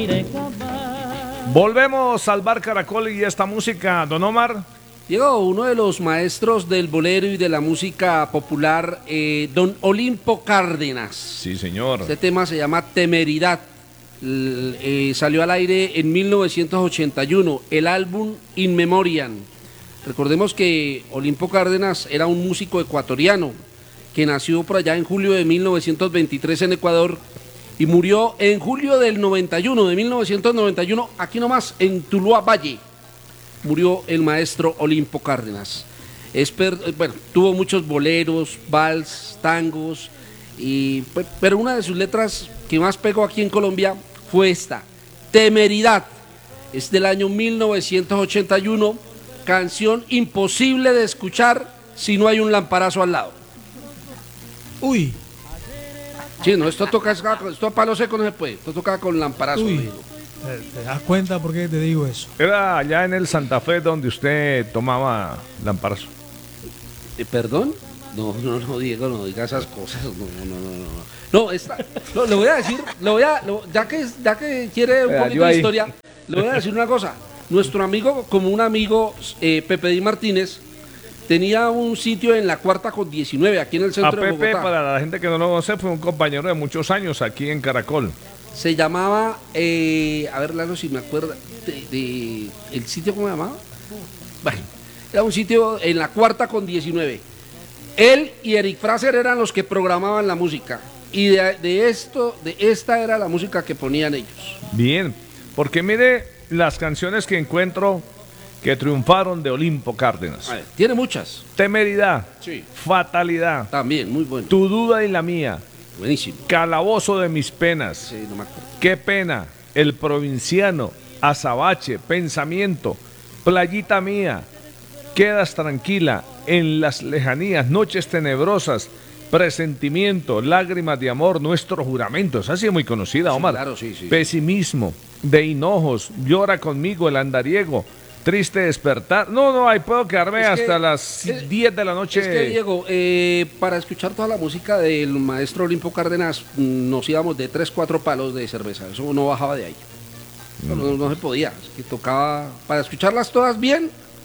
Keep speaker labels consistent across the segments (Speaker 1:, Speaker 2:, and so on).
Speaker 1: Volvemos al Bar Caracol y esta música, don Omar.
Speaker 2: Diego, uno de los maestros del bolero y de la música popular, don Olimpo Cárdenas.
Speaker 1: Sí, señor.
Speaker 2: Este tema se llama Temeridad. Salió al aire en 1981, el álbum In Memoriam. Recordemos que Olimpo Cárdenas era un músico ecuatoriano que nació por allá en julio de 1923 en Ecuador y murió en julio del 91, de 1991, aquí nomás, en Tuluá Valle. Murió el maestro Olimpo Cárdenas. Bueno, tuvo muchos boleros, vals, tangos, pero una de sus letras que más pegó aquí en Colombia fue esta, Temeridad. Es del año 1981, canción imposible de escuchar si no hay un lamparazo al lado.
Speaker 3: Uy.
Speaker 2: Sí, no, esto a palo seco no se puede, esto toca con lamparazo.
Speaker 3: Uy. ¿Te das cuenta por qué te digo eso?
Speaker 1: Era allá en el Santa Fe donde usted tomaba lamparazo.
Speaker 2: ¿Perdón? No, Diego, no diga esas cosas. No, le voy a decir, ya que quiere un poquito de historia, le voy a decir una cosa. Nuestro amigo, como un amigo, Pepe Di Martínez, tenía un sitio en la Cuarta con 19, aquí en el centro de
Speaker 1: Pepe,
Speaker 2: Bogotá.
Speaker 1: para la gente que no lo conoce, fue un compañero de muchos años aquí en Caracol.
Speaker 2: Se llamaba, a ver, Lalo, si me acuerdo, ¿el sitio cómo se llamaba? Bueno, era un sitio en la Cuarta con 19. Él y Eric Fraser eran los que programaban la música. Y de esta era la música que ponían ellos.
Speaker 1: Bien, porque mire las canciones que encuentro que triunfaron de Olimpo Cárdenas.
Speaker 2: A ver, tiene muchas.
Speaker 1: Temeridad,
Speaker 2: Sí.
Speaker 1: Fatalidad,
Speaker 2: También, muy bueno.
Speaker 1: Tu duda y la mía,
Speaker 2: Buenísimo.
Speaker 1: Calabozo de mis penas,
Speaker 2: Sí, no me acuerdo.
Speaker 1: Qué pena, El provinciano, Azabache, Pensamiento, Playita mía, Quedas tranquila, En las lejanías, Noches tenebrosas, Presentimiento, Lágrimas de amor, Nuestro juramento. Esa sí es muy conocida, Omar.
Speaker 2: Claro, sí.
Speaker 1: Pesimismo, De hinojos, Llora conmigo, El andariego, Triste despertar. No, ahí puedo quedarme hasta las 10 de la noche.
Speaker 2: Es que, Diego, para escuchar toda la música del maestro Olimpo Cárdenas, nos íbamos de 3, 4 palos de cerveza. Eso no bajaba de ahí. No se podía. Es que tocaba, para escucharlas todas bien,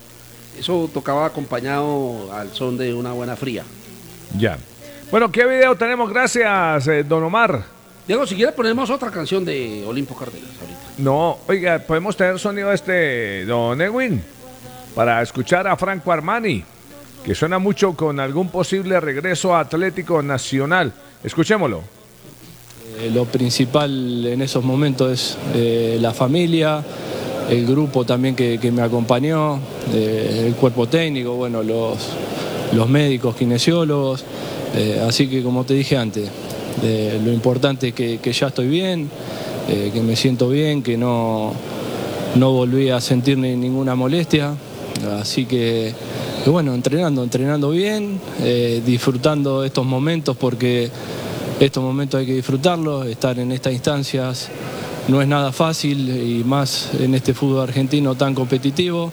Speaker 2: eso tocaba acompañado al son de una buena fría.
Speaker 1: Ya. Bueno, ¿qué video tenemos? Gracias, don Omar.
Speaker 2: Diego, si quiere ponemos otra canción de Olimpo Cárdenas ahorita.
Speaker 1: No, oiga, podemos tener sonido don Edwin, para escuchar a Franco Armani, que suena mucho con algún posible regreso a Atlético Nacional. Escuchémoslo.
Speaker 4: Lo principal en esos momentos es la familia, el grupo también que me acompañó, el cuerpo técnico, bueno, los médicos, kinesiólogos, así que como te dije antes, lo importante es que ya estoy bien, que me siento bien, que no volví a sentir ninguna molestia, así que bueno, entrenando bien, disfrutando estos momentos porque estos momentos hay que disfrutarlos, estar en estas instancias no es nada fácil y más en este fútbol argentino tan competitivo.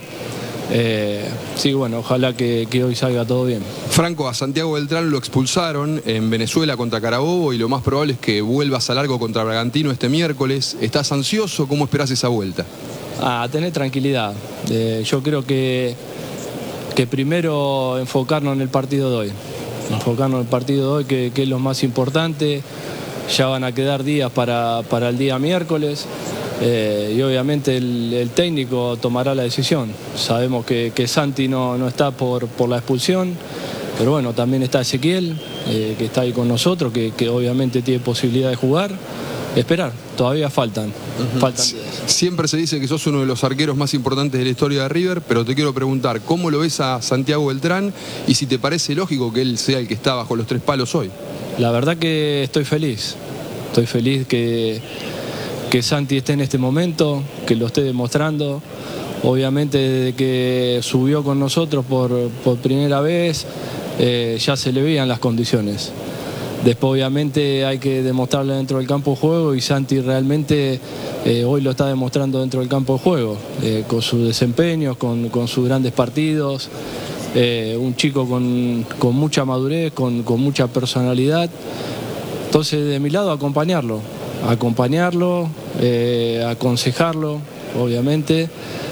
Speaker 4: Sí, bueno, ojalá que hoy salga todo bien.
Speaker 5: Franco, a Santiago Beltrán lo expulsaron en Venezuela contra Carabobo y lo más probable es que vuelvas a largo contra Bragantino este miércoles. ¿Estás ansioso? ¿Cómo esperás esa vuelta?
Speaker 4: Tener tranquilidad. Yo creo que primero enfocarnos en el partido de hoy. Enfocarnos en el partido de hoy, que es lo más importante. Ya van a quedar días para el día miércoles. Y obviamente el técnico tomará la decisión. Sabemos que Santi no está por la expulsión, pero bueno, también está Ezequiel, que está ahí con nosotros, que obviamente tiene posibilidad de jugar. Esperar, todavía faltan días.
Speaker 5: Siempre se dice que sos uno de los arqueros más importantes de la historia de River, pero te quiero preguntar, ¿cómo lo ves a Santiago Beltrán y si te parece lógico que él sea el que está bajo los 3 palos hoy?
Speaker 4: La verdad que estoy feliz que Santi esté en este momento, que lo esté demostrando. Obviamente desde que subió con nosotros por primera vez, ya se le veían las condiciones. Después obviamente hay que demostrarlo dentro del campo de juego y Santi realmente hoy lo está demostrando dentro del campo de juego, con sus desempeños, con sus grandes partidos. Un chico con mucha madurez, con mucha personalidad. Entonces de mi lado acompañarlo acompañarlo, aconsejarlo, obviamente,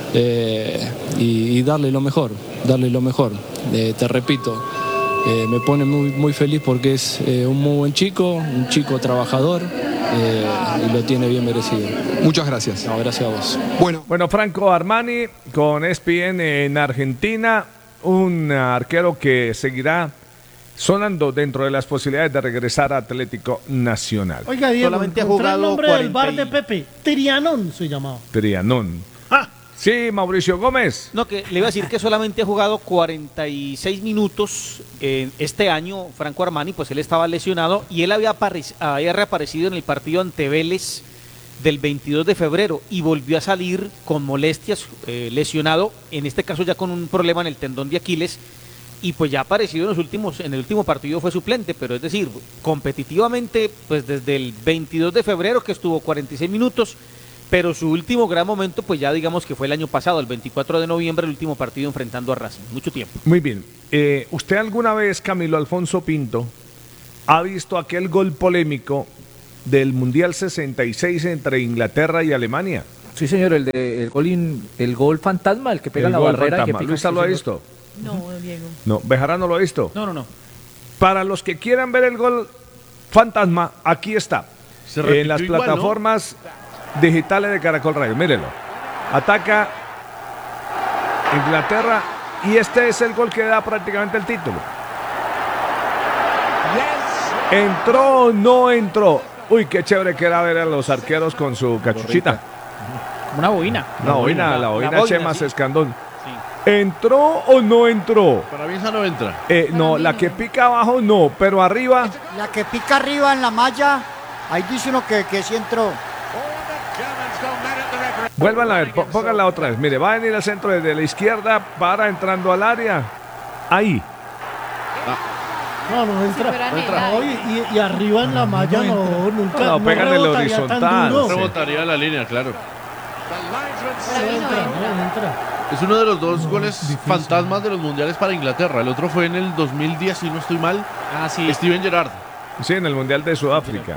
Speaker 4: y darle lo mejor, Te repito, me pone muy feliz porque es un muy buen chico, un chico trabajador, y lo tiene bien merecido.
Speaker 5: Muchas gracias.
Speaker 4: No, gracias a vos.
Speaker 1: Bueno, Franco Armani con ESPN en Argentina, un arquero que seguirá sonando dentro de las posibilidades de regresar a Atlético Nacional.
Speaker 6: Oiga, Diego,
Speaker 7: solamente ha
Speaker 6: encontré el
Speaker 7: jugado
Speaker 6: nombre del
Speaker 7: 40
Speaker 6: bar de Pepe, Trianón se llamaba.
Speaker 1: Trianón.
Speaker 6: Ah,
Speaker 1: Sí, Mauricio Gómez.
Speaker 7: No, que le iba a decir que solamente ha jugado 46 minutos este año, Franco Armani, pues él estaba lesionado y él había reaparecido en el partido ante Vélez del 22 de febrero y volvió a salir con molestias, lesionado, en este caso ya con un problema en el tendón de Aquiles, y pues ya ha aparecido en el último partido fue suplente, pero es decir, competitivamente, pues desde el 22 de febrero que estuvo 46 minutos, pero su último gran momento, pues ya digamos que fue el año pasado, el 24 de noviembre, el último partido enfrentando a Racing, mucho tiempo.
Speaker 1: Muy bien. ¿Usted alguna vez, Camilo Alfonso Pinto, ha visto aquel gol polémico del Mundial 66 entre Inglaterra y Alemania?
Speaker 8: Sí, señor, el gol fantasma, el que pega
Speaker 1: El
Speaker 8: la
Speaker 1: gol
Speaker 8: barrera.
Speaker 1: fantasma.
Speaker 8: Y que
Speaker 1: ¿Luisa lo ha visto?
Speaker 9: No, Diego.
Speaker 1: No, Bejarano lo ha visto.
Speaker 8: No.
Speaker 1: Para los que quieran ver el gol fantasma, aquí está. En las
Speaker 10: igual,
Speaker 1: plataformas digitales de Caracol Radio. Mírelo. Ataca Inglaterra y este es el gol que da prácticamente el título. ¿Entró o no entró? Uy, qué chévere que era ver a los arqueros con su cachuchita.
Speaker 8: Una boina.
Speaker 1: La boina Chema
Speaker 7: sí.
Speaker 1: Escandón. ¿Entró o no entró?
Speaker 10: Para mí esa no entra.
Speaker 1: No, la que pica abajo no, pero arriba.
Speaker 11: La que pica arriba en la malla, ahí dice uno que sí entró.
Speaker 1: Vuelvan a ver, pónganla otra vez. Mire, va a venir al centro desde la izquierda, para entrando al área. Ahí.
Speaker 6: no entra.
Speaker 9: fuera
Speaker 6: No
Speaker 9: en
Speaker 6: entra.
Speaker 9: el
Speaker 6: No, y arriba en la malla nunca.
Speaker 1: No, pegan en el
Speaker 6: rebotaría tan
Speaker 1: horizontal.
Speaker 6: duro.
Speaker 1: Sí.
Speaker 10: Rebotaría la línea, claro.
Speaker 9: Para mí no entra.
Speaker 6: No entra.
Speaker 10: Es uno de los dos goles fantasmas de los mundiales para Inglaterra. El otro fue en el 2010, si no estoy mal.
Speaker 8: Ah, sí.
Speaker 10: Steven Gerrard.
Speaker 1: Sí, en el Mundial de Sudáfrica.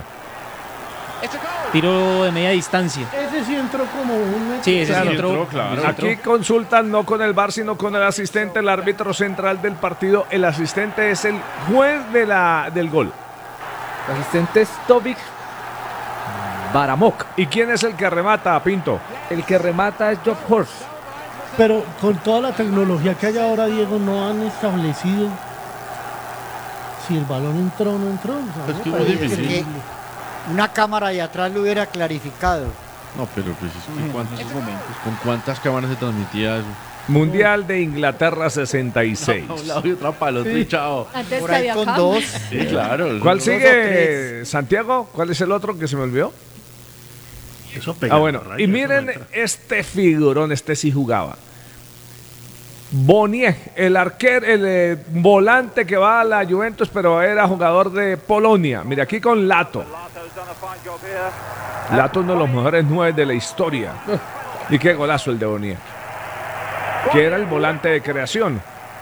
Speaker 8: Tiro de media distancia.
Speaker 6: Ese sí entró como un...
Speaker 8: Sí, ese
Speaker 1: Claro,
Speaker 8: sí entró.
Speaker 10: claro.
Speaker 1: Aquí consultan no con el VAR, sino con el asistente, el árbitro central del partido. El asistente es el juez del gol.
Speaker 8: El asistente es Tobic Baramok.
Speaker 1: ¿Y quién es el que remata, Pinto?
Speaker 8: El que remata es Job Horst.
Speaker 6: Pero con toda la tecnología que hay ahora, Diego, no han establecido si el balón entró o no entró. O sea,
Speaker 10: Es que
Speaker 6: me
Speaker 10: es muy
Speaker 6: parece
Speaker 10: difícil.
Speaker 6: increíble.
Speaker 11: Una cámara de atrás lo hubiera clarificado.
Speaker 10: No, pero pues es que ¿con cuántas cámaras se transmitía eso?
Speaker 1: Mundial de Inglaterra 66.
Speaker 10: A un lado y otra para el otro y chao.
Speaker 9: Antes
Speaker 11: Por
Speaker 9: que
Speaker 11: ahí
Speaker 9: había
Speaker 11: con
Speaker 9: acá.
Speaker 11: dos.
Speaker 10: Sí, claro.
Speaker 1: ¿Cuál
Speaker 11: Dos o
Speaker 1: sigue,
Speaker 11: tres.
Speaker 1: Santiago? ¿Cuál es el otro que se me olvidó?
Speaker 10: Eso pega.
Speaker 1: Bueno, y miren este figurón, este sí jugaba. Boniek, el arquero, el volante que va a la Juventus, pero era jugador de Polonia. Mira, aquí con Lato. Lato, uno de los mejores 9 de la historia. Y qué golazo el de Boniek, que era el volante de creación.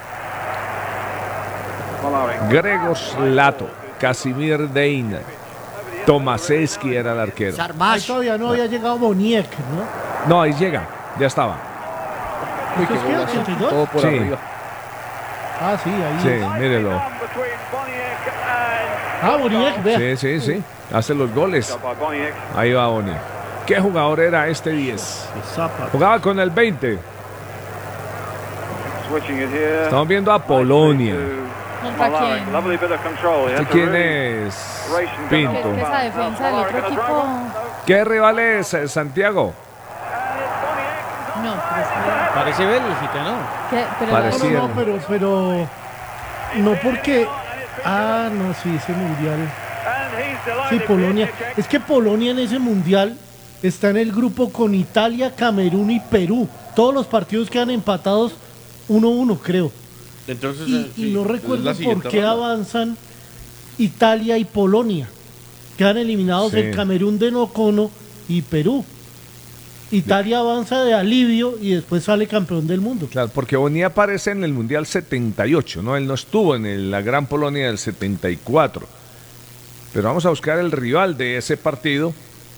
Speaker 1: Gregos Lato, Casimir Deina, Tomaseski era el arquero.
Speaker 6: Ahí
Speaker 11: Sarmash.
Speaker 6: todavía no había llegado Boniek, ¿no?
Speaker 1: No, ahí llega, ya estaba.
Speaker 6: ¿Esto es qué? 82?
Speaker 8: Todo por
Speaker 1: Sí.
Speaker 8: arriba.
Speaker 6: Ah, sí, ahí.
Speaker 1: Sí, mírelo.
Speaker 6: Ah, Boniek, vea.
Speaker 1: Sí. Hace los goles. Ahí va Boniek. ¿Qué jugador era este 10? Jugaba con el 20. Estamos viendo a Polonia.
Speaker 9: ¿Contra quién?
Speaker 1: ¿Este quién es?
Speaker 9: Que
Speaker 1: Pinto.
Speaker 9: es que esa defensa del otro equipo.
Speaker 1: ¿Qué rival es, Santiago?
Speaker 9: No, pero es que-
Speaker 8: Parece Bélgica, ¿no?
Speaker 9: pero
Speaker 1: Pareciera.
Speaker 6: No, pero no porque... Ah, no, sí, ese mundial. Sí, Polonia. Es que Polonia en ese mundial está en el grupo con Italia, Camerún y Perú. Todos los partidos quedan empatados 1-1, creo.
Speaker 10: Entonces,
Speaker 6: Y no recuerdo por qué avanzan Italia y Polonia. Quedan eliminados
Speaker 1: Sí.
Speaker 6: el Camerún de Nocono y Perú. Italia avanza de alivio y después sale campeón del mundo.
Speaker 1: Claro, porque Boniek aparece en el Mundial 78, ¿no? Él no estuvo en la Gran Polonia del 74. Pero vamos a buscar el rival de ese partido.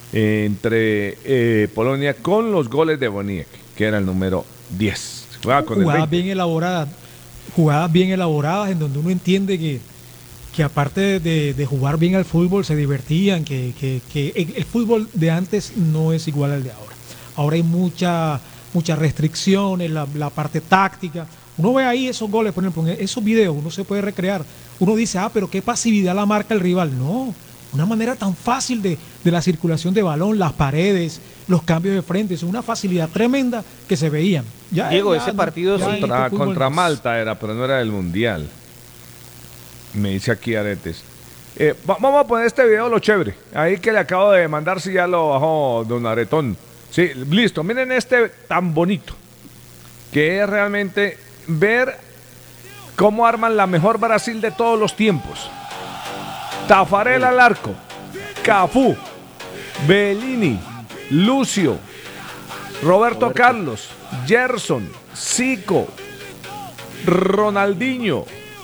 Speaker 1: entre Polonia con los goles de Boniek, que era el número 10.
Speaker 3: Jugadas bien elaboradas en donde uno entiende que aparte de jugar bien al fútbol se divertían, que el fútbol de antes no es igual al de ahora. Ahora hay muchas restricciones, la parte táctica. Uno ve ahí esos goles, por ejemplo, en esos videos uno se puede recrear. Uno dice, pero qué pasividad la marca el rival. No, una manera tan fácil de la circulación de balón, las paredes, los cambios de frente, es una facilidad tremenda que se veían.
Speaker 7: Diego, ese partido
Speaker 1: contra Malta era, pero no era del Mundial. Me dice aquí Aretes. Vamos a poner este video lo chévere. Ahí que le acabo de mandar, si ya lo bajó don Aretón. Sí, listo. Miren este tan bonito, que es realmente ver cómo arman la mejor Brasil de todos los tiempos. Tafarel al arco, Cafú, Bellini, Lucio, Roberto Carlos, Gerson, Zico, Ronaldinho,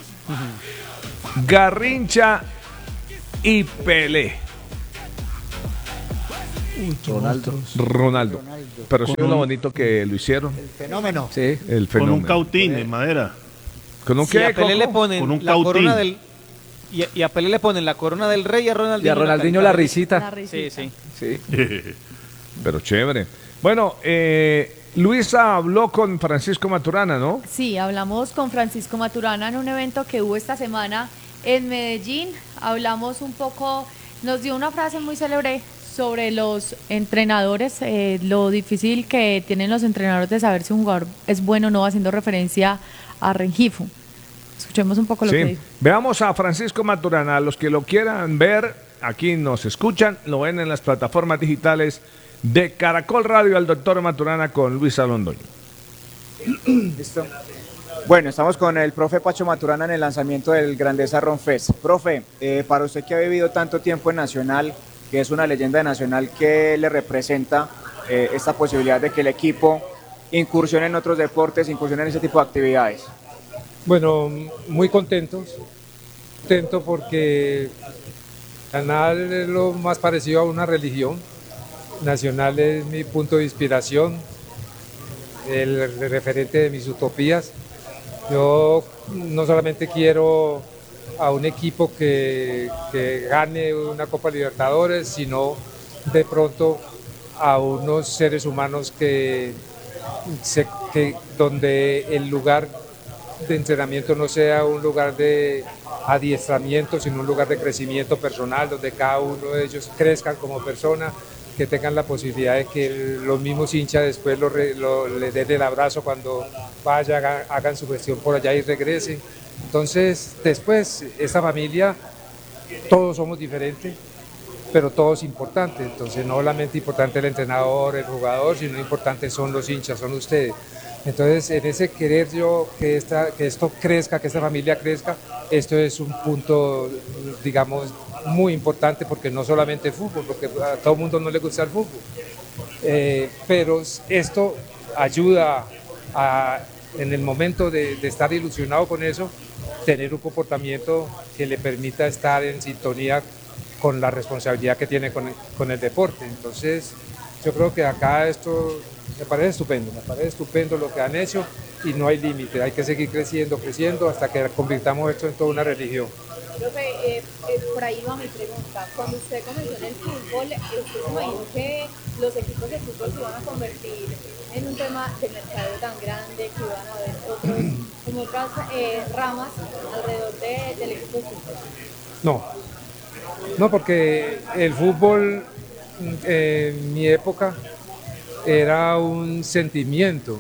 Speaker 1: Garrincha y Pelé. Ronaldo. Pero sí es lo bonito que lo hicieron.
Speaker 11: El fenómeno.
Speaker 1: Sí, el fenómeno.
Speaker 10: Con un cautín en madera.
Speaker 1: ¿Con un
Speaker 7: sí,
Speaker 1: qué?
Speaker 7: A Pelé le ponen
Speaker 10: con un
Speaker 7: la
Speaker 10: cautín.
Speaker 7: corona del... Y a Pelé le ponen la corona del rey y a Ronaldinho,
Speaker 8: la risita.
Speaker 7: Sí.
Speaker 1: Pero chévere. Bueno, Luisa habló con Francisco Maturana, ¿no?
Speaker 9: Sí, hablamos con Francisco Maturana en un evento que hubo esta semana en Medellín. Hablamos un poco, nos dio una frase muy célebre sobre los entrenadores, lo difícil que tienen los entrenadores de saber si un jugador es bueno o no, haciendo referencia a Rengifo. Escuchemos un poco lo que dijo.
Speaker 1: Veamos a Francisco Maturana. A los que lo quieran ver, aquí nos escuchan, lo ven en las plataformas digitales de Caracol Radio, al doctor Maturana con Luisa Londoño.
Speaker 12: Listo. Bueno, estamos con el profe Pacho Maturana en el lanzamiento del Grandeza Ron Fest. Profe, para usted que ha vivido tanto tiempo en Nacional, que es una leyenda de Nacional, ¿qué le representa esta posibilidad de que el equipo incursione en otros deportes, incursione en ese tipo de actividades?
Speaker 13: Bueno, muy contento porque Nacional es lo más parecido a una religión. Nacional es mi punto de inspiración, el referente de mis utopías. Yo no solamente quiero a un equipo que gane una Copa Libertadores, sino de pronto a unos seres humanos donde el lugar de entrenamiento no sea un lugar de adiestramiento, sino un lugar de crecimiento personal, donde cada uno de ellos crezcan como persona, que tengan la posibilidad de que los mismos hinchas después le den el abrazo cuando hagan su gestión por allá y regresen. Entonces, después, esta familia, todos somos diferentes, pero todos importantes. Entonces, no solamente importante el entrenador, el jugador, sino importantes son los hinchas, son ustedes. Entonces, en ese querer yo que esto crezca, que esta familia crezca, esto es un punto, digamos, muy importante, porque no solamente el fútbol, porque a todo el mundo no le gusta el fútbol, pero esto ayuda en el momento de estar ilusionado con eso, tener un comportamiento que le permita estar en sintonía con la responsabilidad que tiene con el deporte. Entonces, yo creo que acá esto me parece estupendo lo que han hecho, y no hay límite, hay que seguir creciendo hasta que convirtamos esto en toda una religión.
Speaker 14: Profe, por ahí va mi pregunta. Cuando usted comenzó en el fútbol, ¿usted se imaginó que los equipos de fútbol se iban a convertir en un tema de mercado tan grande, que iban a haber otras ramas alrededor del equipo de fútbol?
Speaker 13: No, porque el fútbol en mi época era un sentimiento,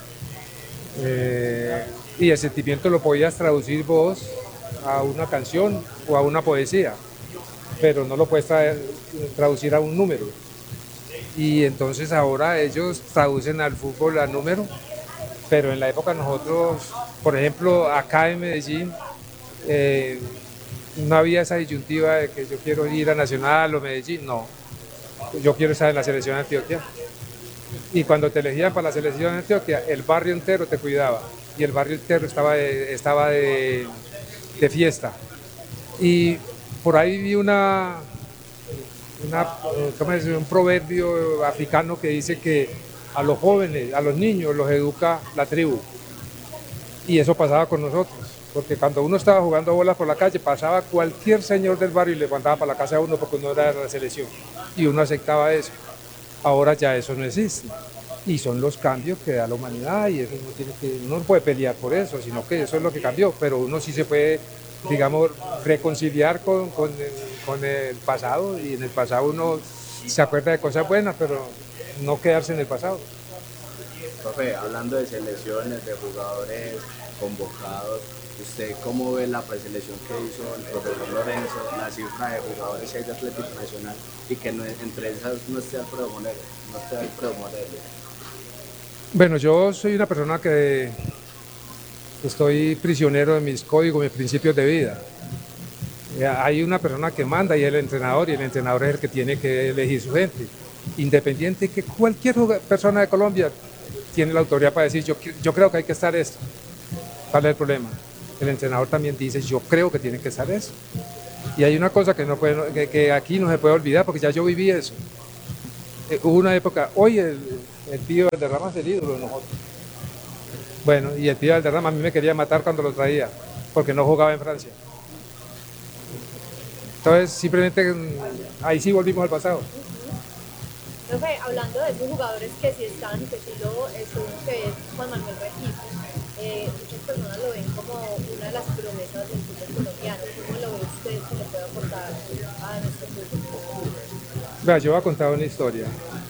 Speaker 13: y el sentimiento lo podías traducir vos a una canción o a una poesía, pero no lo puedes traducir a un número. Y entonces ahora ellos traducen al fútbol a número, pero en la época nosotros, por ejemplo, acá en Medellín, no había esa disyuntiva de que yo quiero ir a Nacional o Medellín, no, yo quiero estar en la selección de Antioquia. Y cuando te elegían para la selección de Antioquia, el barrio entero te cuidaba, y el barrio entero estaba de fiesta. Y por ahí vi una un proverbio africano que dice que a los jóvenes, a los niños los educa la tribu. Y eso pasaba con nosotros, porque cuando uno estaba jugando bolas por la calle, pasaba cualquier señor del barrio y le mandaba para la casa a uno porque uno era de la selección. Y uno aceptaba eso. Ahora ya eso no existe. Y son los cambios que da la humanidad y eso uno no puede pelear por eso, sino que eso es lo que cambió. Pero uno sí se puede, digamos, reconciliar con el pasado, y en el pasado uno se acuerda de cosas buenas, pero no quedarse en el pasado.
Speaker 15: Profe, hablando de selecciones, de jugadores convocados, ¿usted cómo ve la preselección que hizo el profesor Lorenzo, la cifra de jugadores que hay de Atlético Nacional y que entre esas no esté Alfredo Morelos?
Speaker 13: Bueno, yo soy una persona que estoy prisionero de mis códigos, mis principios de vida. Hay una persona que manda y es el entrenador, y el entrenador es el que tiene que elegir su gente. Independiente que cualquier persona de Colombia tiene la autoridad para decir, yo creo que hay que estar esto. ¿Cuál es el problema? El entrenador también dice, yo creo que tiene que estar eso. Y hay una cosa que aquí no se puede olvidar, porque ya yo viví eso. Hubo una época, hoy el Pío Valderrama es el ídolo de nosotros. Bueno, y el Pío Valderrama a mí me quería matar cuando lo traía, porque no jugaba en Francia. Entonces, simplemente ahí sí volvimos al pasado.
Speaker 14: Profe, hablando de esos jugadores que sí están, que sí uno que es Juan Manuel Regis, muchas personas lo ven como una de las promesas del fútbol colombiano. ¿Cómo lo ve usted que le puede aportar a nuestro fútbol?
Speaker 13: Vea, yo voy a contar una historia.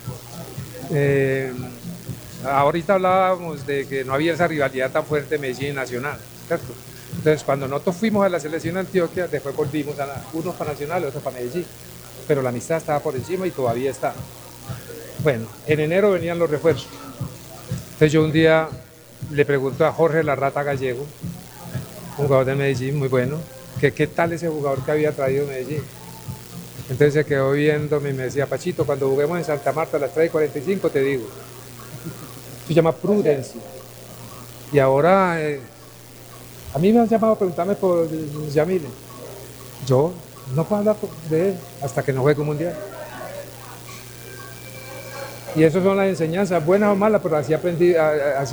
Speaker 13: Ahorita hablábamos de que no había esa rivalidad tan fuerte de Medellín y Nacional, ¿cierto? Entonces, cuando nosotros fuimos a la selección de Antioquia, después volvimos unos para Nacional y otros para Medellín, pero la amistad estaba por encima y todavía está. Bueno, en enero venían los refuerzos. Entonces yo un día le pregunto a Jorge La Rata Gallego, un jugador de Medellín muy bueno, que qué tal ese jugador que había traído Medellín. Entonces se quedó viéndome y me decía, Pachito, cuando juguemos en Santa Marta a las 3:45 te digo. Se llama Prudencia. Y ahora, a mí me han llamado a preguntarme por Yamile. Yo no puedo hablar de él hasta que no juegue un mundial. Y esas son las enseñanzas, buenas o malas, pero así aprendí, así.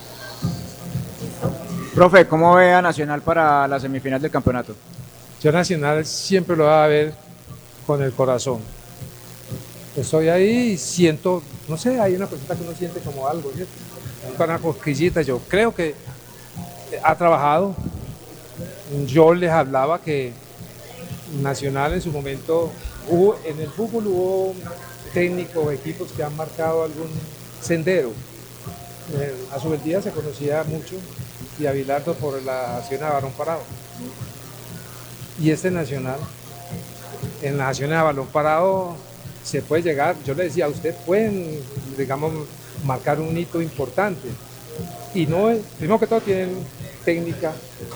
Speaker 12: Profe, ¿cómo ve a Nacional para la semifinal del campeonato?
Speaker 13: Yo Nacional siempre lo voy a ver con el corazón. Estoy ahí y siento, no sé, hay una cosita que uno siente como algo, ¿cierto? Una cosquillita. Yo creo que ha trabajado. Yo les hablaba que Nacional en su momento, en el fútbol hubo técnicos, equipos que han marcado algún sendero. A Subeldía se conocía mucho y a Bilardo por la acción de balón parado. Y este Nacional, en las acciones a balón parado se puede llegar, yo le decía, ustedes pueden, digamos, marcar un hito importante. Y no, primero que todo tienen técnica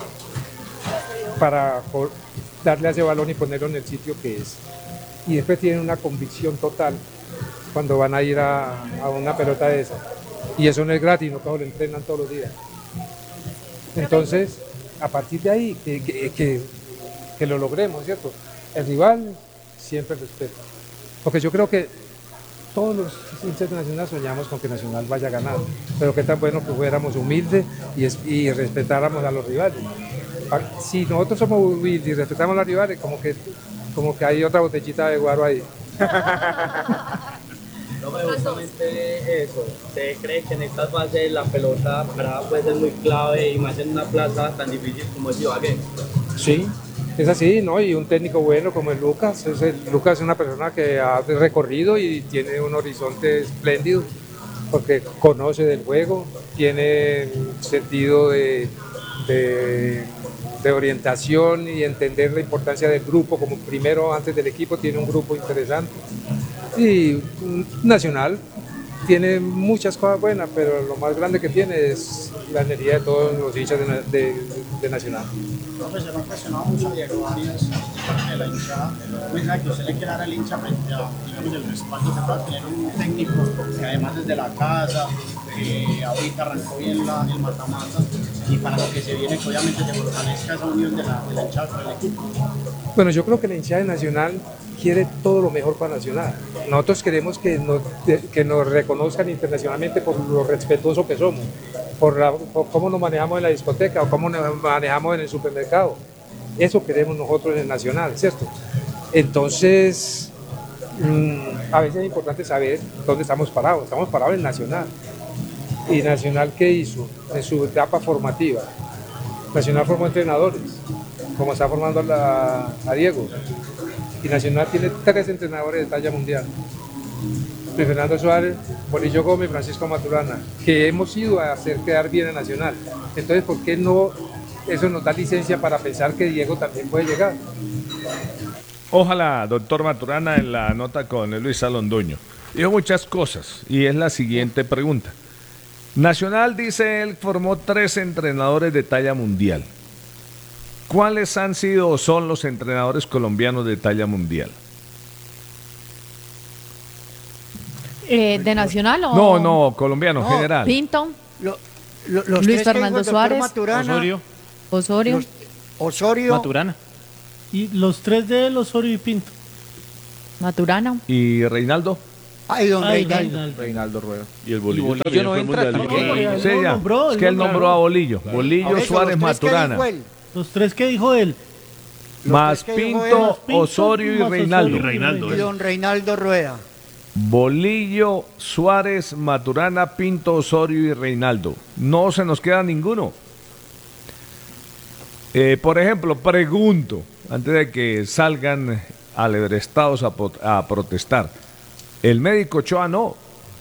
Speaker 13: para darle a ese balón y ponerlo en el sitio que es. Y después tienen una convicción total cuando van a ir a una pelota de esa. Y eso no es gratis, no todos lo entrenan todos los días. Entonces, a partir de ahí, que lo logremos, ¿cierto? El rival siempre respeta. Porque yo creo que todos los hinchas de Nacional soñamos con que Nacional vaya a ganar. Pero qué tan bueno que fuéramos humildes y respetáramos a los rivales. Si nosotros somos humildes y respetamos a los rivales, como que hay otra botellita de guaro ahí.
Speaker 16: No, pero justamente eso, ¿usted cree que en estas fases la pelota parada puede ser muy clave y más en una plaza tan difícil como es Ibagué?
Speaker 13: Sí, es así, ¿no? Y un técnico bueno como el Lucas. Lucas es una persona que ha recorrido y tiene un horizonte espléndido porque conoce del juego, tiene sentido de orientación y entender la importancia del grupo como primero antes del equipo, tiene un grupo interesante. Y Nacional tiene muchas cosas buenas, pero lo más grande que tiene es la energía de todos los hinchas de Nacional.
Speaker 17: Profesor, ha presionado mucho a Diego Arias de la hinchada. ¿Un mensaje que usted le quiere dar al hincha frente a, digamos, el respaldo que pueda tener un técnico que además desde la casa, ahorita arrancó bien el mata-mata, y para lo que se viene, que obviamente se fortalezca esa unión de la hinchada con el equipo?
Speaker 13: Bueno, yo creo que la hinchada de Nacional quiere todo lo mejor para Nacional. Nosotros queremos que nos reconozcan internacionalmente por lo respetuoso que somos, por cómo nos manejamos en la discoteca o cómo nos manejamos en el supermercado. Eso queremos nosotros en Nacional, ¿cierto? Entonces, a veces es importante saber dónde estamos parados. Estamos parados en Nacional. ¿Y Nacional qué hizo en su etapa formativa? Nacional formó entrenadores, como está formando a Diego. Y Nacional tiene 3 entrenadores de talla mundial. Luis Fernando Suárez, Bolillo Gómez, Francisco Maturana, que hemos ido a hacer quedar bien a Nacional. Entonces, ¿por qué no? Eso nos da licencia para pensar que Diego también puede llegar.
Speaker 1: Ojalá, doctor Maturana, en la nota con Luis Alondoño. Dijo muchas cosas y es la siguiente pregunta. Nacional, dice él, formó 3 entrenadores de talla mundial. ¿Cuáles han sido o son los entrenadores colombianos de talla mundial?
Speaker 9: ¿De Nacional o...?
Speaker 1: No, colombiano, general.
Speaker 9: Pinto,
Speaker 11: Los
Speaker 9: Luis
Speaker 11: tres
Speaker 9: Fernando
Speaker 11: que dijo el doctor
Speaker 9: Suárez,
Speaker 11: Maturana,
Speaker 9: Osorio,
Speaker 11: Osorio,
Speaker 8: Maturana.
Speaker 6: Y los 3 de él, Osorio y Pinto.
Speaker 9: Maturana.
Speaker 1: ¿Y Reinaldo?
Speaker 11: Ay, don Reinaldo.
Speaker 8: Reinaldo Rueda.
Speaker 1: Y el Bolillo,
Speaker 7: Bolillo no entra.
Speaker 1: Sí, ya. Es que él nombró a Bolillo. Bolillo, Suárez, Maturana.
Speaker 6: Los 3 que dijo él.
Speaker 1: Más Pinto, Osorio y Reinaldo.
Speaker 11: Y don Reinaldo Rueda.
Speaker 1: Bolillo, Suárez, Maturana, Pinto, Osorio y Reinaldo. No se nos queda ninguno. Por ejemplo, pregunto, antes de que salgan alebrestados a protestar, ¿el médico Ochoa no?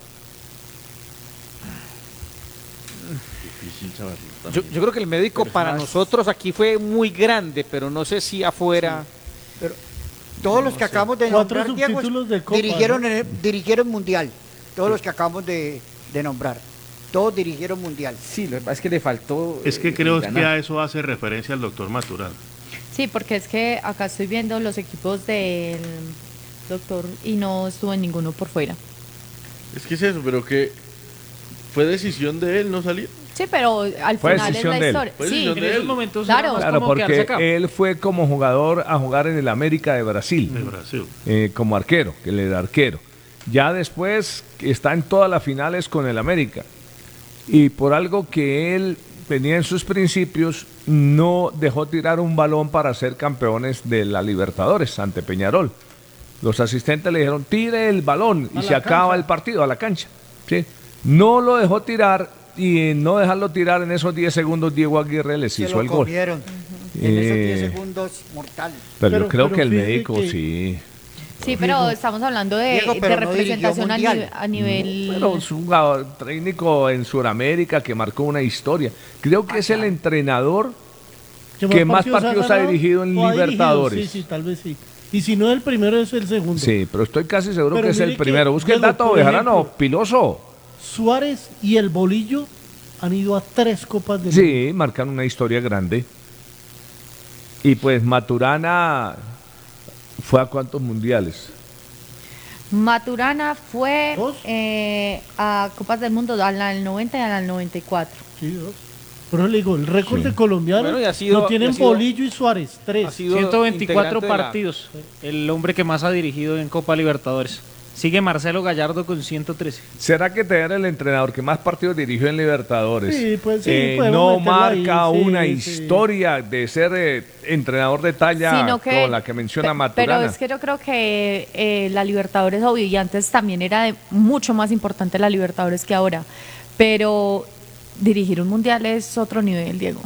Speaker 7: Yo creo que el médico para nosotros aquí fue muy grande, pero no sé si afuera...
Speaker 11: Sí. Pero todos los que acabamos de nombrar, Diego, dirigieron Mundial. Todos los que acabamos de nombrar. Todos dirigieron Mundial.
Speaker 8: Sí, lo que pasa es que le faltó...
Speaker 10: Es que creo que a eso hace referencia el doctor Maturana.
Speaker 9: Sí, porque es que acá estoy viendo los equipos del doctor y no estuvo en ninguno por fuera.
Speaker 10: Es que es eso, pero que fue decisión de él no salir.
Speaker 9: Sí, pero al final es la historia.
Speaker 10: Sí,
Speaker 9: en
Speaker 10: esos
Speaker 7: momentos
Speaker 1: claro, porque él fue como jugador a jugar en el América de Brasil. Como arquero, que él era arquero. Ya después está en todas las finales con el América. Y por algo que él tenía en sus principios, no dejó tirar un balón para ser campeones de la Libertadores ante Peñarol. Los asistentes le dijeron, tire el balón y se acaba el partido, a la cancha. ¿Sí? No lo dejó tirar y no dejarlo tirar en esos 10 segundos, Diego Aguirre les hizo el gol.
Speaker 11: En esos 10 segundos mortales.
Speaker 1: Pero yo creo que el médico sí.
Speaker 9: Sí, pero estamos hablando de representación a nivel...
Speaker 1: Bueno, es un jugador técnico en Sudamérica que marcó una historia. Creo que es el entrenador que más partidos ha dirigido en Libertadores.
Speaker 6: Sí, tal vez sí. Y si no el primero, es el segundo.
Speaker 1: Sí, pero estoy casi seguro que es el primero. Busque el dato, Bejarano, Piloso.
Speaker 6: Suárez y el Bolillo han ido a 3 Copas del
Speaker 1: Mundo. Sí, marcan una historia grande. Y pues Maturana... ¿Fue a cuántos mundiales?
Speaker 9: Maturana fue a Copas del Mundo, a la del 90 y a la del 94.
Speaker 6: Sí, 2. Pero le digo, el récord de colombianos lo tienen Bolillo y Suárez, 3.
Speaker 8: 124 partidos. El hombre que más ha dirigido en Copa Libertadores. Sigue Marcelo Gallardo con 113.
Speaker 1: ¿Será que tener el entrenador que más partidos dirigió en Libertadores
Speaker 6: no
Speaker 1: marca una historia de ser entrenador de talla como la que menciona Maturana?
Speaker 9: Pero es que yo creo que la Libertadores, obvio, y antes también era mucho más importante la Libertadores que ahora. Pero dirigir un mundial es otro nivel, Diego.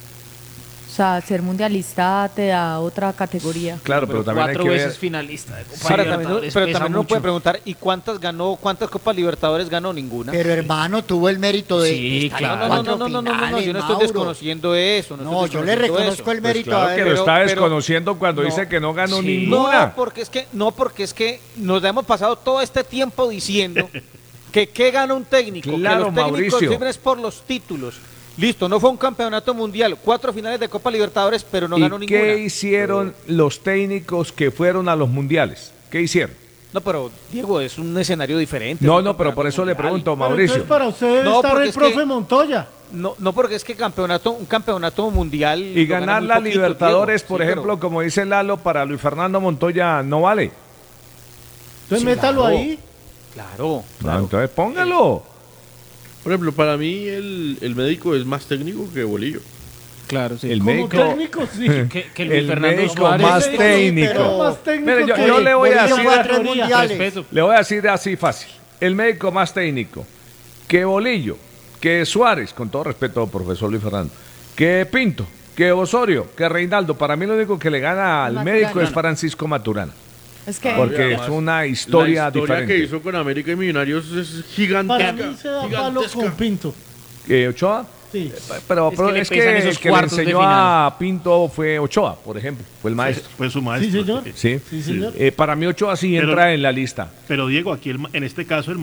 Speaker 9: O sea, ser mundialista te da otra categoría.
Speaker 1: Claro, pero también
Speaker 8: 4
Speaker 1: hay que
Speaker 8: veces
Speaker 1: ver...
Speaker 8: finalista de Copa
Speaker 7: Libertadores. Pero también uno puede preguntar, ¿y cuántas Copas Libertadores ganó? Ninguna.
Speaker 11: Pero hermano, tuvo el mérito de...
Speaker 8: Sí, claro.
Speaker 7: No, yo no estoy desconociendo eso.
Speaker 11: No, yo le reconozco el mérito
Speaker 1: a él. Que lo está desconociendo cuando dice que no ganó ninguna.
Speaker 7: No, porque es que nos hemos pasado todo este tiempo diciendo que ¿qué gana un técnico?
Speaker 1: Claro,
Speaker 7: que los técnicos
Speaker 1: Mauricio.
Speaker 7: sirven es por los títulos. Listo, no fue un campeonato mundial, 4 finales de Copa Libertadores, pero no ganó ninguna.
Speaker 1: ¿Qué hicieron los técnicos que fueron a los mundiales? ¿Qué hicieron?
Speaker 7: No, pero Diego, es un escenario diferente.
Speaker 1: No, pero por eso le pregunto, Mauricio.
Speaker 6: Entonces para usted debe estar el profe Montoya.
Speaker 7: No, porque es que un campeonato mundial...
Speaker 1: Y ganar la Libertadores, por ejemplo, como dice Lalo, para Luis Fernando Montoya no vale.
Speaker 6: Entonces métalo ahí.
Speaker 7: Claro.
Speaker 1: No, entonces póngalo.
Speaker 10: Por ejemplo, para mí el médico es más técnico que Bolillo.
Speaker 7: Claro, sí.
Speaker 1: El médico,
Speaker 6: técnico, sí.
Speaker 7: que Luis
Speaker 1: el
Speaker 7: Fernando
Speaker 1: médico
Speaker 7: Suárez.
Speaker 1: más técnico.
Speaker 6: Más técnico
Speaker 1: Mire,
Speaker 6: que
Speaker 1: yo le voy a decir,
Speaker 11: mundiales.
Speaker 1: le voy a decir así fácil. El médico más técnico que Bolillo, que Suárez, con todo respeto, profesor Luis Fernando, que Pinto, que Osorio, que Reinaldo. Para mí lo único que le gana al
Speaker 9: Maturana.
Speaker 1: médico es Francisco Maturana.
Speaker 9: Es que
Speaker 1: Porque
Speaker 10: Además,
Speaker 1: es una historia
Speaker 10: la historia
Speaker 1: diferente.
Speaker 10: que hizo con América y Millonarios es gigantesca.
Speaker 6: Para mí se da palo con Pinto.
Speaker 1: ¿Ochoa?
Speaker 6: Sí.
Speaker 1: Pero
Speaker 8: Es que le pesan
Speaker 1: el
Speaker 8: esos
Speaker 1: que le
Speaker 8: cuartos de
Speaker 1: enseñó
Speaker 8: final.
Speaker 1: a Pinto fue Ochoa, por ejemplo. Fue el maestro.
Speaker 18: Fue su maestro.
Speaker 6: Sí, señor.
Speaker 1: Sí.
Speaker 6: Sí, señor.
Speaker 1: Para mí Ochoa sí
Speaker 18: Pero-
Speaker 1: entra en la lista.
Speaker 18: Pero Diego, aquí en este caso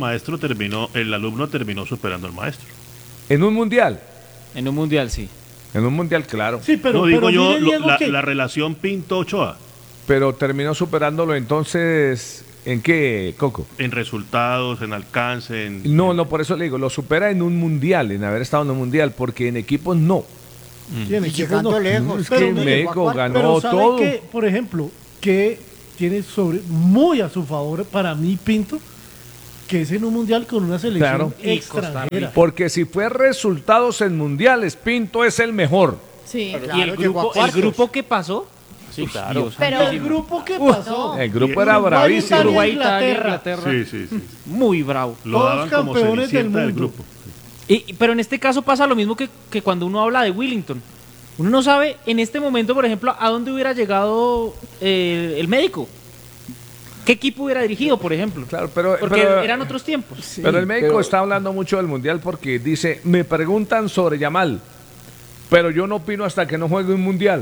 Speaker 18: el alumno terminó superando al maestro.
Speaker 1: En un mundial.
Speaker 8: En un mundial, sí.
Speaker 1: En un mundial, claro.
Speaker 6: Sí, pero,
Speaker 18: no digo
Speaker 6: pero
Speaker 18: yo
Speaker 6: mire, Diego, que
Speaker 18: la relación Pinto-Ochoa
Speaker 1: Pero terminó superándolo entonces, ¿en qué, Coco?
Speaker 18: en resultados, en alcance, en...
Speaker 1: No, por eso le digo, lo supera en un mundial, en haber estado en un mundial, porque en equipos no.
Speaker 6: tiene
Speaker 11: Llegando
Speaker 6: no.
Speaker 11: lejos.
Speaker 1: Es que
Speaker 6: Pero
Speaker 1: el
Speaker 6: mire,
Speaker 1: médico ganó
Speaker 6: Pero ¿sabe
Speaker 1: todo.
Speaker 6: qué? Por ejemplo, que tiene muy a su favor para mí Pinto, que es en un mundial con una selección
Speaker 1: Claro.
Speaker 6: extranjera.
Speaker 1: Porque si fue resultados en mundiales, Pinto es el mejor.
Speaker 9: Sí.
Speaker 8: Y el grupo que pasó.
Speaker 7: Sí, claro.
Speaker 9: Pero
Speaker 6: El grupo que pasó.
Speaker 1: El grupo era
Speaker 6: Uruguay,
Speaker 1: bravísimo.
Speaker 6: Italia,
Speaker 8: Uruguay, Italia,
Speaker 6: Inglaterra.
Speaker 8: Inglaterra.
Speaker 18: Sí.
Speaker 8: Muy bravo.
Speaker 18: Lo
Speaker 6: Todos
Speaker 18: daban como
Speaker 6: campeones del
Speaker 18: cenicienta del
Speaker 6: mundo.
Speaker 18: grupo.
Speaker 8: Pero en este caso pasa lo mismo que cuando uno habla de Willington. Uno no sabe en este momento, por ejemplo, a dónde hubiera llegado el médico. ¿Qué equipo hubiera dirigido, por ejemplo?
Speaker 1: Claro, pero
Speaker 8: Porque eran otros tiempos.
Speaker 1: pero el médico está hablando mucho del mundial porque dice, me preguntan sobre Yamal, pero yo no opino hasta que no juegue un mundial.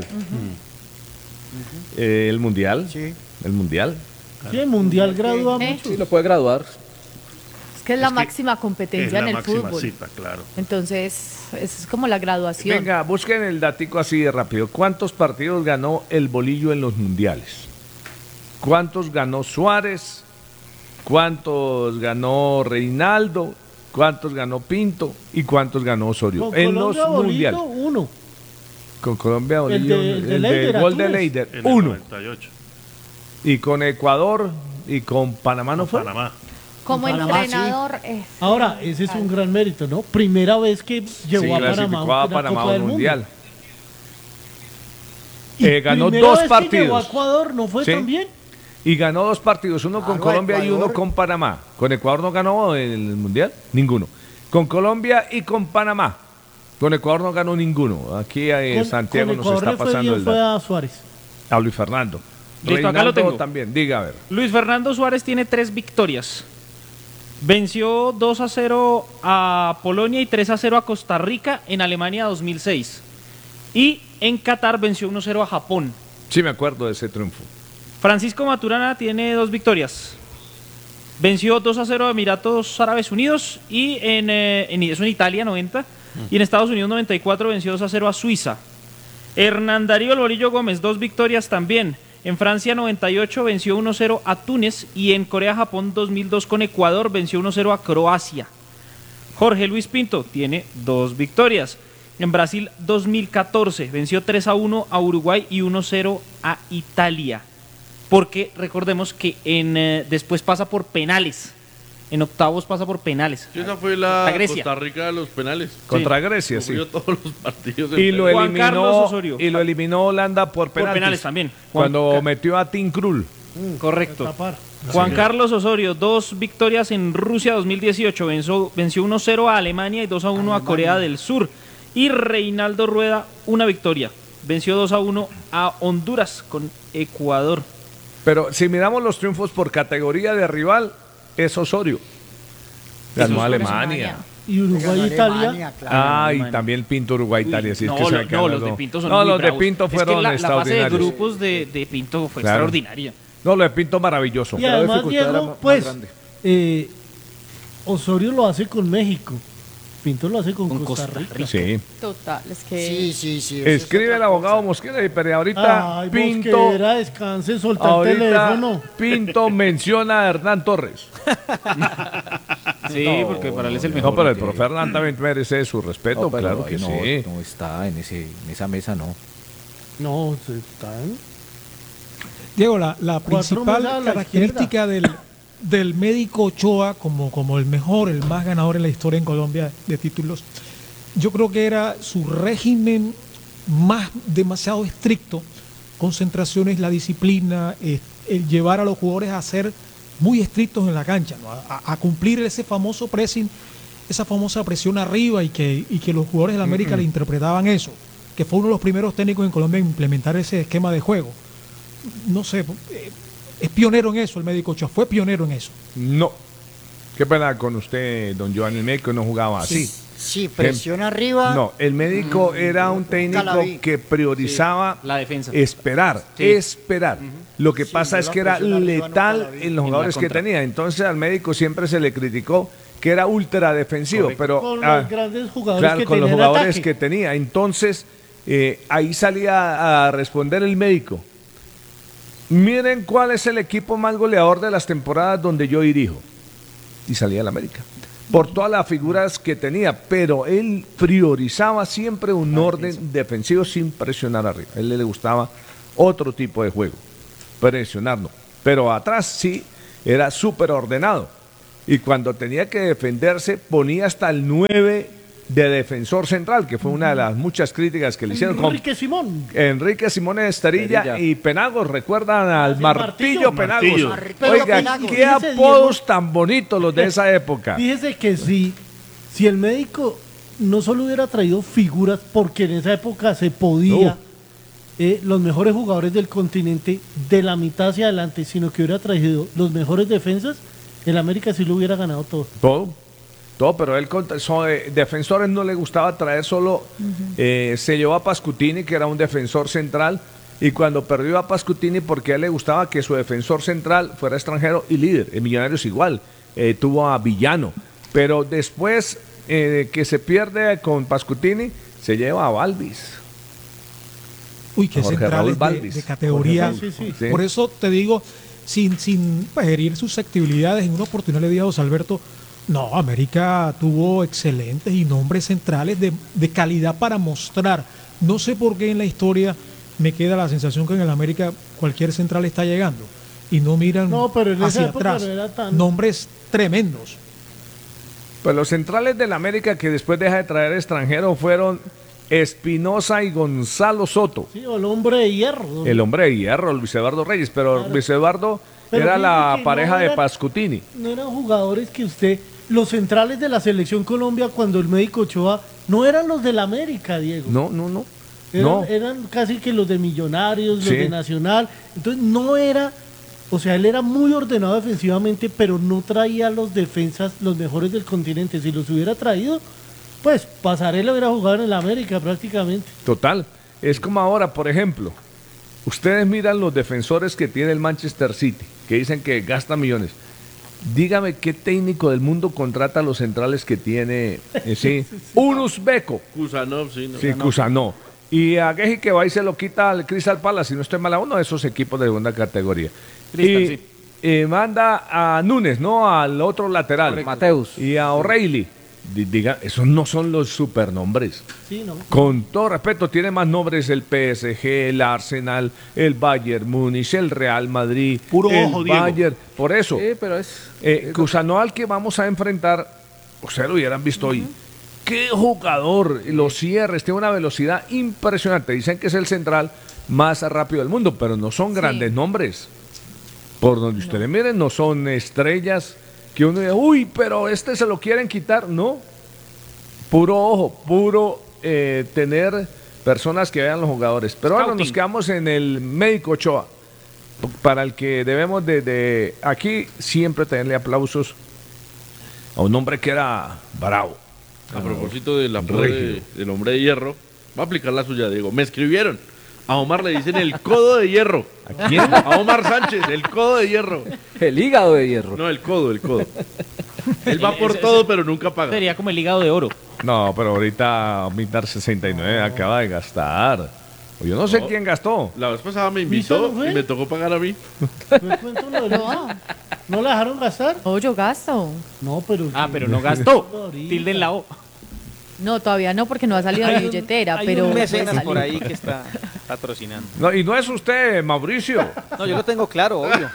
Speaker 1: El mundial.
Speaker 11: Sí.
Speaker 1: El mundial.
Speaker 6: Sí, el mundial gradúa
Speaker 9: ¿Eh?
Speaker 6: mucho.
Speaker 19: Sí, lo puede graduar.
Speaker 9: es que es la máxima competencia
Speaker 18: Es
Speaker 9: en
Speaker 18: la
Speaker 9: el
Speaker 18: máxima
Speaker 9: fútbol.
Speaker 18: cita, claro.
Speaker 9: Entonces, es como la graduación.
Speaker 1: Venga, busquen el datico así de rápido. ¿Cuántos partidos ganó el Bolillo en los mundiales? ¿Cuántos ganó Suárez? ¿Cuántos ganó Reinaldo? ¿Cuántos ganó Pinto? ¿Y cuántos ganó Osorio?
Speaker 6: Con
Speaker 1: En
Speaker 6: Colombia,
Speaker 1: los
Speaker 6: Bolito,
Speaker 1: mundiales.
Speaker 6: 1.
Speaker 1: Con Colombia, Bolillo,
Speaker 6: el de
Speaker 1: el
Speaker 6: Leider,
Speaker 1: del gol de
Speaker 6: Atúnez.
Speaker 1: Leider,
Speaker 18: En el
Speaker 1: 1.
Speaker 18: 98.
Speaker 1: Y con Ecuador y con Panamá no fue.
Speaker 18: Panamá.
Speaker 9: Como
Speaker 11: Panamá,
Speaker 9: entrenador.
Speaker 6: Ahora, ese es un gran mérito, ¿no? Primera vez que llevó
Speaker 1: Sí,
Speaker 6: a Panamá
Speaker 1: clasificó a
Speaker 6: una
Speaker 1: Panamá
Speaker 6: Copa
Speaker 1: al
Speaker 6: del Mundo.
Speaker 1: mundial.
Speaker 6: Y
Speaker 1: Ganó
Speaker 6: primera
Speaker 1: 2
Speaker 6: vez que llegó a
Speaker 1: partidos.
Speaker 6: Ecuador, ¿no fue
Speaker 1: Sí.
Speaker 6: tan bien?
Speaker 1: Y ganó 2 partidos, uno con
Speaker 11: Claro,
Speaker 1: Colombia y uno
Speaker 11: Ecuador.
Speaker 1: con Panamá. Con Ecuador no ganó el mundial, ninguno. Con Colombia y con Panamá. Con Ecuador no ganó ninguno. Aquí Santiago
Speaker 6: con
Speaker 1: nos
Speaker 6: Ecuador
Speaker 1: está
Speaker 6: le fue
Speaker 1: pasando
Speaker 6: bien,
Speaker 1: el
Speaker 6: fue
Speaker 1: dato.
Speaker 6: a Suárez.
Speaker 1: A Luis Fernando.
Speaker 8: Listo, acá lo
Speaker 1: Reinaldo
Speaker 8: tengo.
Speaker 1: también, diga a ver.
Speaker 8: Luis Fernando Suárez tiene 3 victorias. Venció 2-0 a Polonia y 3-0 a Costa Rica en Alemania 2006. Y en Qatar venció 1-0 a Japón.
Speaker 1: Sí, me acuerdo de ese triunfo.
Speaker 8: Francisco Maturana tiene 2 victorias. Venció 2-0 a Emiratos Árabes Unidos y eso en Italia 90. Y en Estados Unidos 94 venció 2-0 a Suiza. Hernán Darío El Bolillo Gómez, 2 victorias también. En Francia 98 venció 1-0 a Túnez y en Corea-Japón 2002 con Ecuador venció 1-0 a Croacia. Jorge Luis Pinto tiene 2 victorias. En Brasil 2014 venció 3-1 a Uruguay y 1-0 a Italia. Porque recordemos que después pasa por penales. En octavos pasa por penales.
Speaker 10: Sí, esa fue la
Speaker 8: Grecia.
Speaker 10: Costa Rica de los penales.
Speaker 1: Contra Grecia, sí.
Speaker 10: Sufrió todos los partidos.
Speaker 1: Y lo
Speaker 8: Juan Carlos
Speaker 1: eliminó,
Speaker 8: Osorio.
Speaker 1: y lo eliminó Holanda por penales.
Speaker 8: penales también.
Speaker 1: Cuando metió a Tim Krul.
Speaker 8: Correcto. Juan Carlos Osorio, 2 victorias en Rusia 2018. Venció 1-0 a Alemania y 2-1 a Corea del Sur. Y Reinaldo Rueda, 1 victoria. Venció 2-1 a Honduras con Ecuador.
Speaker 1: Pero si miramos los triunfos por categoría de rival, es Osorio. Ganó a Alemania.
Speaker 6: Y Uruguay, Italia.
Speaker 1: Y también Pinto Uruguay-Italia. Sí, es
Speaker 8: No,
Speaker 1: que se me quedan
Speaker 8: los de Pinto son
Speaker 1: No,
Speaker 8: muy
Speaker 1: los de
Speaker 8: bravos.
Speaker 1: Pinto
Speaker 8: Es que
Speaker 1: fueron
Speaker 8: la fase de
Speaker 1: extraordinarios.
Speaker 8: grupos de Pinto fue
Speaker 1: Claro.
Speaker 8: extraordinaria.
Speaker 1: No, lo de Pinto maravilloso.
Speaker 6: Y además, Diego, pues, Osorio lo hace con México. Pinto lo hace con Costa Rica.
Speaker 1: Sí.
Speaker 9: Total, es que...
Speaker 11: Sí.
Speaker 1: Escribe el abogado Mosquera, pero ahorita
Speaker 6: Ay,
Speaker 1: Pinto...
Speaker 6: Mosquera, descanse, solta el teléfono.
Speaker 1: Pinto menciona a Hernán Torres.
Speaker 7: Sí, porque para él es el mejor.
Speaker 1: No, pero el profe Hernán también merece su respeto,
Speaker 7: No, pero
Speaker 1: claro que
Speaker 7: no,
Speaker 1: sí.
Speaker 7: no está en esa mesa, no.
Speaker 6: No, está en...
Speaker 3: Diego, la principal
Speaker 6: mesas a la
Speaker 3: característica del médico Ochoa como el mejor, el más ganador en la historia en Colombia de títulos, yo creo que era su régimen demasiado estricto, concentraciones, la disciplina, el llevar a los jugadores a ser muy estrictos en la cancha, ¿no? a cumplir ese famoso pressing, esa famosa presión arriba y que los jugadores de la América le interpretaban eso, que fue uno de los primeros técnicos en Colombia en implementar ese esquema de juego. No sé, es pionero en eso el médico Ochoa, fue pionero en eso.
Speaker 1: No. Qué pena con usted, don Joan, el médico no jugaba así.
Speaker 11: Sí, presión arriba.
Speaker 1: No, el médico era un técnico que priorizaba
Speaker 7: la defensa.
Speaker 1: esperar. Lo que pasa es que era letal en los jugadores que tenía. Entonces al médico siempre se le criticó que era ultra defensivo, pero
Speaker 6: con los grandes jugadores
Speaker 1: claro,
Speaker 6: que
Speaker 1: con los
Speaker 6: tenía en
Speaker 1: jugadores
Speaker 6: ataque.
Speaker 1: que tenía. Entonces ahí salía a responder el médico. Miren cuál es el equipo más goleador de las temporadas donde yo dirijo. Y salía el América. Por todas las figuras que tenía, pero él priorizaba siempre un orden defensivo sin presionar arriba. A él le gustaba otro tipo de juego, presionarlo. Pero atrás sí, era súper ordenado. Y cuando tenía que defenderse, ponía hasta el 9 de defensor central, que fue una de las muchas críticas que le hicieron. Enrique Simón Esterilla y Penagos, recuerdan al Martillo Penagos. Oiga, qué apodos tan bonitos los de esa época.
Speaker 6: Fíjese que si el médico no solo hubiera traído figuras, porque en esa época se podía, los mejores jugadores del continente de la mitad hacia adelante, sino que hubiera traído los mejores defensas, el América sí lo hubiera ganado todo.
Speaker 1: Todo, pero él defensores no le gustaba traer solo, se llevó a Pascutini, que era un defensor central, y cuando perdió a Pascutini, porque a él le gustaba que su defensor central fuera extranjero y líder. En Millonarios igual, tuvo a Villano, pero después que se pierde con Pascutini, se lleva a Balvis.
Speaker 3: Uy, que centrales de categoría.
Speaker 1: Sí.
Speaker 3: Por eso te digo, sin herir susceptibilidades, en una oportunidad le dije a José Alberto, no, América tuvo excelentes y nombres centrales de calidad para mostrar. No sé por qué en la historia me queda la sensación que en el América cualquier central está llegando y no miran
Speaker 6: pero en esa
Speaker 3: hacia
Speaker 6: época
Speaker 3: atrás.
Speaker 6: no era tan...
Speaker 3: Nombres tremendos.
Speaker 1: Pues los centrales del América que después deja de traer extranjeros fueron Espinosa y Gonzalo Soto.
Speaker 6: Sí, el hombre de hierro.
Speaker 1: El hombre de hierro, Luis Eduardo Reyes, pero Luis Eduardo era la pareja de Pascutini.
Speaker 6: No eran jugadores que los centrales de la Selección Colombia cuando el médico Ochoa, no eran los del América, Diego.
Speaker 1: No.
Speaker 6: Eran casi que los de Millonarios, los de Nacional. Entonces no era, o sea, él era muy ordenado defensivamente, pero no traía los defensas, los mejores del continente. Si los hubiera traído, pues Pasarela hubiera jugado en el América prácticamente.
Speaker 1: Total. Es como ahora, por ejemplo, ustedes miran los defensores que tiene el Manchester City, que dicen que gasta millones. Dígame qué técnico del mundo contrata a los centrales que tiene un uzbeco.
Speaker 10: Kusanov, sí.
Speaker 1: Sí, Kusanov. Y a Geji que va y se lo quita al Crystal Palace, si no estoy mal, a uno de esos equipos de segunda categoría. Y manda a Núñez, ¿no? Al otro lateral.
Speaker 7: Mateus.
Speaker 1: Y a O'Reilly. Diga, esos no son los supernombres.
Speaker 6: Sí, ¿no?
Speaker 1: Con todo respeto, tiene más nombres el PSG, el Arsenal, el Bayern Múnich, el Real Madrid,
Speaker 18: Puro
Speaker 1: el
Speaker 18: ojo, Diego.
Speaker 1: Bayern. Por eso,
Speaker 7: pero
Speaker 1: Kusanov, al que vamos a enfrentar, ustedes lo hubieran visto hoy. Qué jugador, los cierres, tiene una velocidad impresionante. Dicen que es el central más rápido del mundo, pero no son grandes nombres. Por donde ustedes miren, no son estrellas que uno dice, uy, pero se lo quieren quitar. No, puro ojo, puro tener personas que vean los jugadores. Pero bueno, nos quedamos en el médico Ochoa, para el que debemos de aquí siempre tenerle aplausos a un hombre que era bravo.
Speaker 10: A propósito del hombre de hierro, va a aplicar la suya, Diego. Me escribieron. A Omar le dicen el codo de hierro.
Speaker 1: ¿A quién?
Speaker 10: A Omar Sánchez, el codo de hierro.
Speaker 7: El hígado de hierro.
Speaker 10: No, el codo. Él va por todo, pero nunca paga.
Speaker 8: Sería como el hígado de oro.
Speaker 1: No, pero ahorita Mitar 69 acaba de gastar. Yo no sé quién gastó.
Speaker 10: La vez pasada me invitó y me tocó pagar a mí.
Speaker 6: ¿No la dejaron gastar?
Speaker 9: No, yo gasto.
Speaker 6: No, pero...
Speaker 8: pero no gastó. Tilden la O.
Speaker 9: No, todavía no, porque no ha salido de billetera, pero...
Speaker 7: un mecenas
Speaker 9: puede
Speaker 7: por
Speaker 9: salir.
Speaker 7: ahí que está patrocinando.
Speaker 1: No, y no es usted, Mauricio.
Speaker 7: No, yo lo tengo claro, obvio.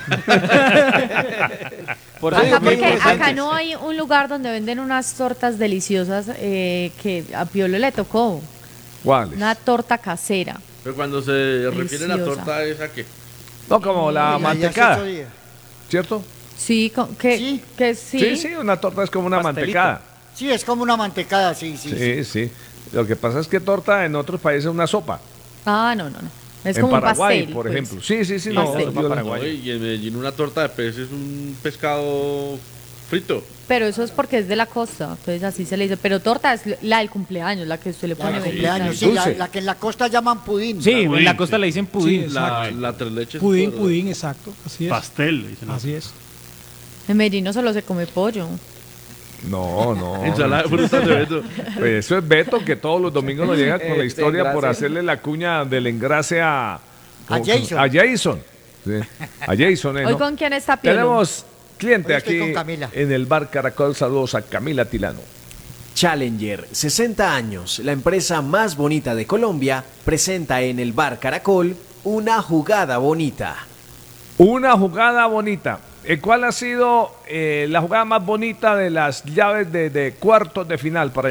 Speaker 7: Por eso
Speaker 9: Acá,
Speaker 7: digo que hay
Speaker 9: porque acá
Speaker 7: inocentes.
Speaker 9: no hay un lugar donde venden unas tortas deliciosas que a Piolo le tocó.
Speaker 1: ¿Cuáles?
Speaker 9: Una torta casera.
Speaker 10: Pero cuando se refiere a la
Speaker 9: Deliciosa.
Speaker 10: torta esa que...
Speaker 1: No, como la mantecada. ¿Cierto?
Speaker 9: Sí, que sí.
Speaker 1: Sí, sí, una torta es como una mantecada.
Speaker 11: Sí, es como una mantecada, sí.
Speaker 1: Sí. Lo que pasa es que torta en otros países es una sopa.
Speaker 9: Ah, no. Es
Speaker 1: En
Speaker 9: como
Speaker 1: Paraguay,
Speaker 9: un pastel,
Speaker 1: por
Speaker 9: pues.
Speaker 1: ejemplo. Sí,
Speaker 10: No,
Speaker 1: no,
Speaker 10: y en Medellín una torta de pez es un pescado frito.
Speaker 9: Pero eso es porque es de la costa, entonces así se le dice. Pero torta es la del cumpleaños, la que usted le pone.
Speaker 11: Cumpleaños, sí, la que en la costa llaman pudín.
Speaker 8: Sí, en la costa le dicen pudín.
Speaker 3: Sí,
Speaker 10: La
Speaker 3: exacto.
Speaker 10: tres leches.
Speaker 3: Pudín, exacto. Así es.
Speaker 18: Pastel, dicen.
Speaker 3: Así es.
Speaker 9: En Medellín no solo se come pollo.
Speaker 1: No.
Speaker 10: Ensalada de frutas de Beto.
Speaker 1: Pues eso es Beto, que todos los domingos nos llega con la historia por hacerle la cuña del engrase a
Speaker 11: Jason.
Speaker 1: A Jason. Sí, a Jason,
Speaker 9: Hoy
Speaker 1: ¿no?
Speaker 9: con quién está Piolo.
Speaker 1: Tenemos cliente
Speaker 11: Hoy estoy
Speaker 1: aquí
Speaker 11: con Camila.
Speaker 1: en el bar Caracol. Saludos a Camila Tilano.
Speaker 19: Challenger, 60 años, la empresa más bonita de Colombia, presenta en el bar Caracol una jugada bonita.
Speaker 1: Una jugada bonita. ¿Cuál ha sido la jugada más bonita de las llaves de cuartos de final para